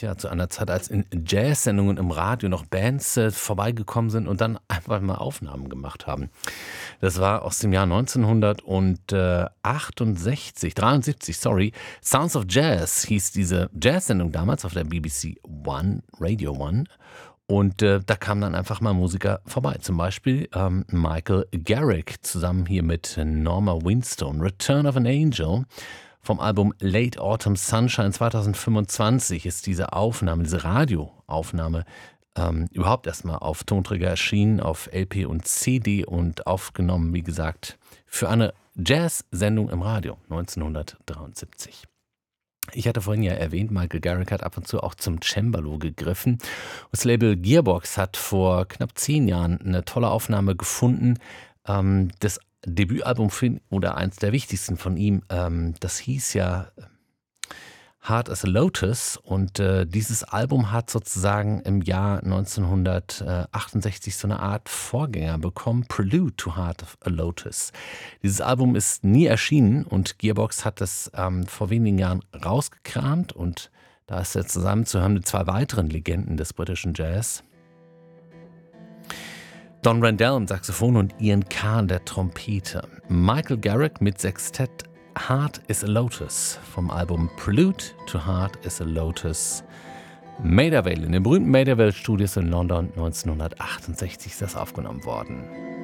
Ja, zu einer Zeit, als in Jazz-Sendungen im Radio noch Bands vorbeigekommen sind und dann einfach mal Aufnahmen gemacht haben. Das war aus dem Jahr 1968, 73, sorry. Sounds of Jazz hieß diese Jazz-Sendung damals auf der BBC One, Radio One. Und da kamen dann einfach mal Musiker vorbei. Zum Beispiel Michael Garrick zusammen hier mit Norma Winstone. Return of an Angel vom Album Late Autumn Sunshine 2025 ist diese Aufnahme, diese Radioaufnahme überhaupt erstmal auf Tonträger erschienen, auf LP und CD und aufgenommen, wie gesagt, für eine Jazz-Sendung im Radio 1973. Ich hatte vorhin ja erwähnt, Michael Garrick hat ab und zu auch zum Cembalo gegriffen. Das Label Gearbox hat vor knapp 10 Jahren eine tolle Aufnahme gefunden. Das Debütalbum oder eins der wichtigsten von ihm, das hieß ja Hard as a Lotus und dieses Album hat sozusagen im Jahr 1968 so eine Art Vorgänger bekommen, Prelude to Hard as a Lotus. Dieses Album ist nie erschienen und Gearbox hat es vor wenigen Jahren rausgekramt und da ist er zusammenzuhören mit 2 weiteren Legenden des britischen Jazz. Don Randell am Saxophon und Ian Kahn der Trompete. Michael Garrick mit Sextett Hard is a Lotus vom Album Prelude to Hard is a Lotus. Made Avail in den berühmten Made Avail Studios in London 1968 ist das aufgenommen worden.